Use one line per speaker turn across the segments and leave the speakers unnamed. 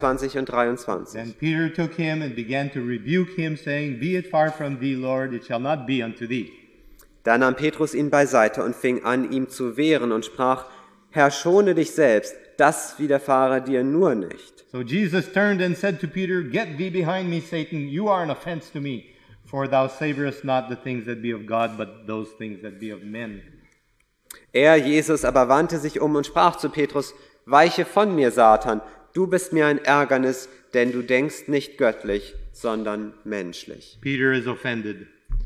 20 und 23.
Then Peter took him and began to rebuke him, saying, Be it far from thee, Lord, it shall not be unto thee.
Da nahm Petrus ihn beiseite und fing an, ihm zu wehren und sprach, Herr, schone dich selbst, das widerfahre dir nur nicht.
So Jesus turned and said to Peter, Get thee behind me, Satan, you are an offense to me, for thou savorest not the things that be of God, but those things that be of men.
Er, Jesus, aber wandte sich um und sprach zu Petrus, Weiche von mir, Satan, du bist mir ein Ärgernis, denn du denkst nicht göttlich, sondern menschlich.
Peter is offended.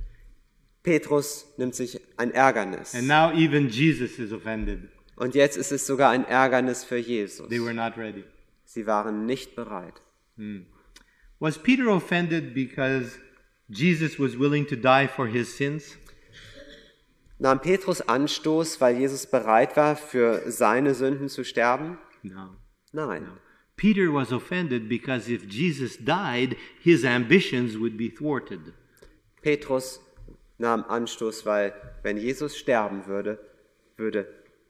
Petrus nimmt sich ein Ärgernis.
And now even Jesus is offended.
Und jetzt ist es sogar ein Ärgernis für Jesus.
They were not ready.
Sie waren nicht bereit.
Was Peter offended because Jesus was willing to die for his sins?
Nahm Petrus Anstoß, weil Jesus bereit war, für seine Sünden zu sterben?
No.
Nein.
Peter was offended because if Jesus died, his ambitions would be thwarted.
Petrus nahm Anstoß, weil wenn Jesus sterben würde, würde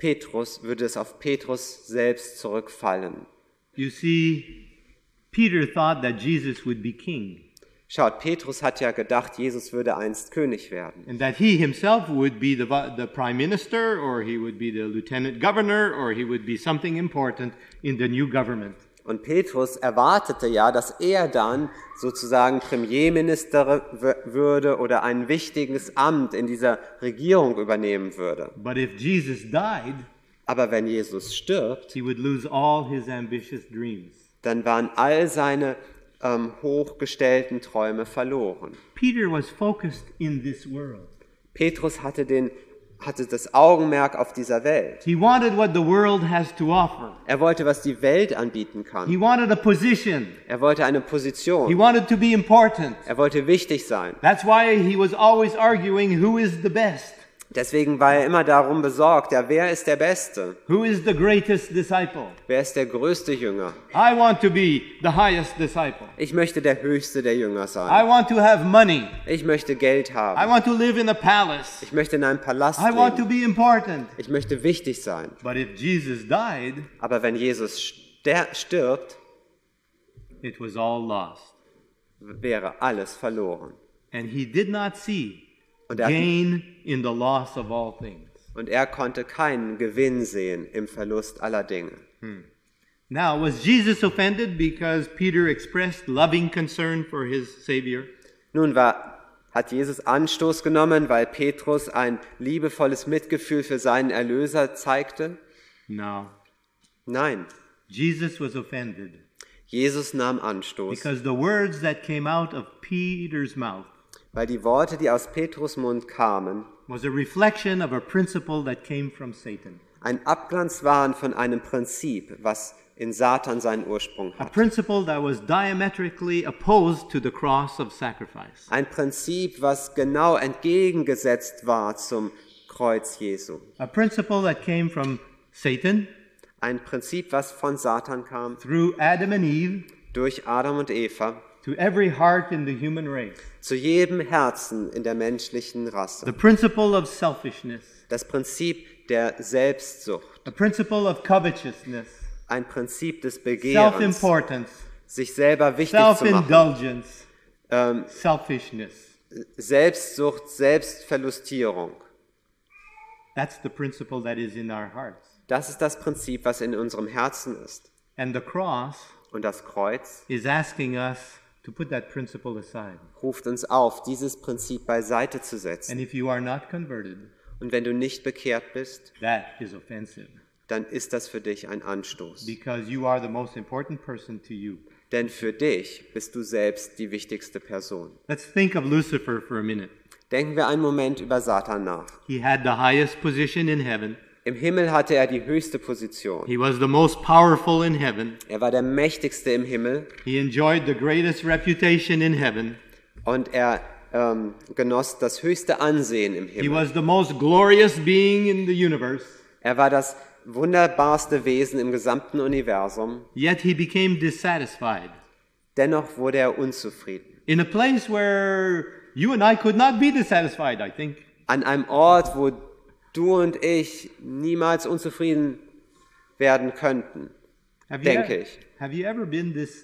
es auf Petrus selbst zurückfallen.
You see, Peter thought that Jesus would be king,
Schaut, Petrus hat ja gedacht, Jesus würde einst König werden.
and that he himself would be the prime minister, or he would be the lieutenant governor, or he would be something important in the new government.
Und Petrus erwartete ja, dass er dann sozusagen Premierminister würde oder ein wichtiges Amt in dieser Regierung übernehmen würde.
But if Jesus died,
Aber wenn Jesus stirbt,
he would lose all his ambitious dreams.
dann waren all seine hochgestellten Träume verloren.
Peter was focused in this world.
Petrus hatte das Augenmerk auf dieser Welt.
He wanted what the world has to offer.
Er wollte, was die Welt anbieten kann.
He wanted a position.
Er wollte eine
He
Position.
wanted to be important.
Er wollte wichtig sein.
That's why he was always arguing who is the best,
Deswegen war er immer darum besorgt, ja, wer ist der Beste?
who is the greatest disciple.
Wer ist der größte Jünger?
I want to be the highest disciple.
Ich möchte der höchste der Jünger
I
sein.
want to have money.
Ich möchte Geld
I
haben.
want to live in a palace.
Ich möchte in einem Palast
I want to
leben.
be important.
Ich möchte wichtig sein.
But if Jesus died,
Aber wenn Jesus stirbt,
it was all lost.
wäre alles verloren.
And he did not see
Und er,
gain in the loss of all things.
und er konnte keinen Gewinn sehen im Verlust aller Dinge.
Now, was Jesus offended because Peter expressed loving concern for his Savior?
Nun hat Jesus Anstoß genommen, weil Petrus ein liebevolles Mitgefühl für seinen Erlöser zeigte?
No.
Nein,
Jesus was offended
Jesus nahm Anstoß,
because the words that came out of Peter's mouth
weil die Worte, die aus Petrus Mund kamen,
was a reflection of a principle that came from Satan.
ein Abglanz waren von einem Prinzip, was in Satan seinen Ursprung
A
hat.
principle that was diametrically opposed to the cross of sacrifice.
Ein Prinzip, was genau entgegengesetzt war zum Kreuz Jesu.
A principle that came from Satan
Ein Prinzip, was von Satan kam,
through Adam and Eve
durch Adam und Eva,
to every heart in the human race.
zu jedem Herzen in der menschlichen
The
Rasse.
principle of selfishness,
Das Prinzip der Selbstsucht,
a principle of covetousness,
ein Prinzip des Begehrens,
self-importance,
sich selber wichtig zu machen,
self-indulgence, selfishness.
Selbstsucht, Selbstverlustierung.
That's the principle that is in our hearts.
Das ist das Prinzip, was in unserem Herzen ist.
And the cross
Und das Kreuz
is asking us to put that principle aside.
ruft uns auf, dieses Prinzip beiseite zu setzen.
And if you are not converted,
Und wenn du nicht bekehrt bist,
that is offensive
dann ist das für dich ein Anstoß.
because you are the most important person to you.
Denn für dich bist du selbst die wichtigste Person.
Let's think of Lucifer for a minute.
Denken wir einen Moment über Satan nach.
He had the highest position in heaven.
Im Himmel hatte er die höchste Position.
He was the most powerful in heaven.
Er war der mächtigste im Himmel
He enjoyed the greatest reputation in heaven.
und er genoss das höchste Ansehen im
He
Himmel.
was the most glorious being in the universe.
Er war das wunderbarste Wesen im gesamten Universum.
Yet he became dissatisfied
Dennoch wurde er unzufrieden.
in a place where you and I could not be dissatisfied, I think.
An einem Ort, wo du und ich niemals unzufrieden werden könnten. denke ich.
Have you ever been this